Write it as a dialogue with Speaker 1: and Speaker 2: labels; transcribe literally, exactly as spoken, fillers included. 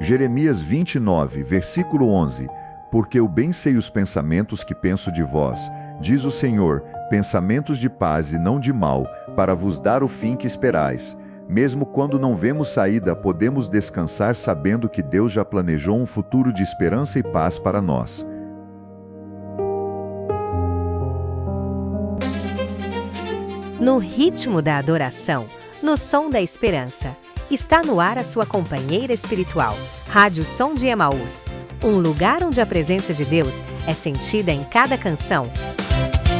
Speaker 1: Jeremias vinte e nove, versículo onze. Porque eu bem sei os pensamentos que penso de vós, diz o Senhor, pensamentos de paz e não de mal, para vos dar o fim que esperais. Mesmo quando não vemos saída, podemos descansar sabendo que Deus já planejou um futuro de esperança e paz para nós.
Speaker 2: No ritmo da adoração, no som da esperança, está no ar a sua companheira espiritual, Rádio Som de Emaús. Um lugar onde a presença de Deus é sentida em cada canção,